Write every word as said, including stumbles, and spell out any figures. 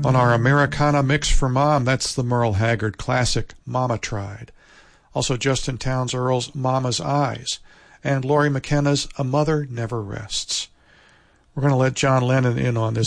On our Americana mix for Mom, that's the Merle Haggard classic Mama Tried. Also Justin Townes Earle's Mama's Eyes, and Laurie McKenna's A Mother Never Rests. We're going to let John Lennon in on this